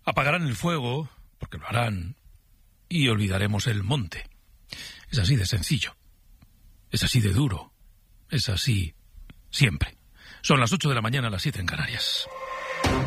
Apagarán el fuego, porque lo harán, y olvidaremos el monte. Es así de sencillo. Es así de duro. Es así siempre. Son las 8 de la mañana, las 7 en Canarias.